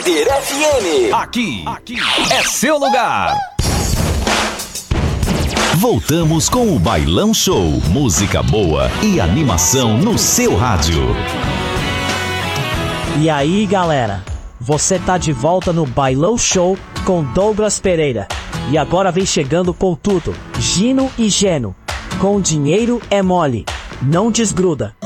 Líder FM. Aqui é seu lugar. Voltamos com o Bailão Show. Música boa e animação no seu rádio. E aí, galera? Você tá de volta no Bailão Show com Douglas Pereira. E agora vem chegando com tudo, Gino e Geno. Com dinheiro é mole, não desgruda.